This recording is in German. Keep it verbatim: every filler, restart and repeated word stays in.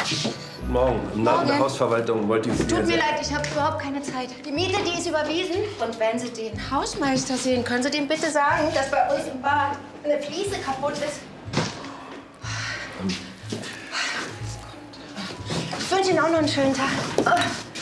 Morgen, im Namen der Hausverwaltung wollte ich Sie... Tut mir leid, ich habe überhaupt keine Zeit. Die Miete, die ist überwiesen. Und wenn Sie den Hausmeister sehen, können Sie dem bitte sagen, dass bei uns im Bad eine Fliese kaputt ist. Ähm. Ich wünsche Ihnen auch noch einen schönen Tag.